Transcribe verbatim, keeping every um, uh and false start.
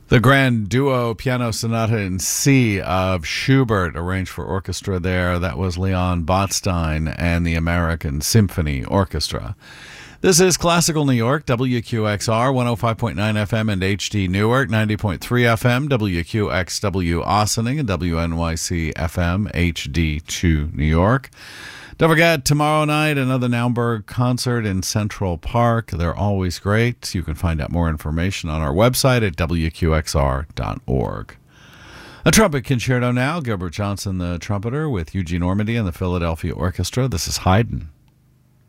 The Grand Duo Piano Sonata in C of Schubert, arranged for orchestra there. That was Leon Botstein and the American Symphony Orchestra. This is Classical New York, W Q X R, one oh five point nine F M and H D Newark, ninety point three F M, W Q X W Ossining, and W N Y C F M, H D two New York. Don't forget, tomorrow night, another Naumburg concert in Central Park. They're always great. You can find out more information on our website at W Q X R dot org. A trumpet concerto now. Gilbert Johnson, the trumpeter, with Eugene Ormandy and the Philadelphia Orchestra. This is Haydn.